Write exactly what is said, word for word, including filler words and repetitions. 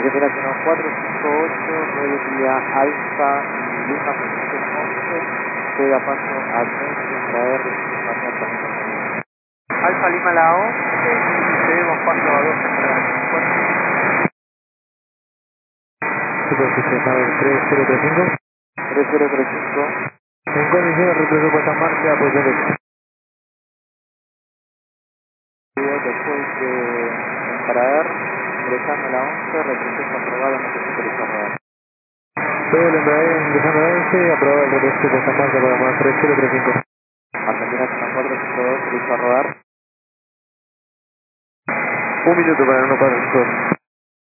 Argentina uno cuatro cinco ocho, nueve vía Alfa y Lima, posición once, llega paso al medio, traer mañana también. Alfa Lima la once y seguimos paso a dos para Superficial tres cero tres cinco. tres cero tres cinco. En condiciones retroceso puesta en marcha, pues derecha. Después de traer, ingresando a la once, retroceso aprobado, no se autoriza a rodar. Todo el embrague ingresando a once, aprobado el retroceso puesta en marcha para más tres cero tres cinco. Argentina uno cuatro cinco dos, autoriza a rodar. Un minuto para el uno cuatro cinco dos.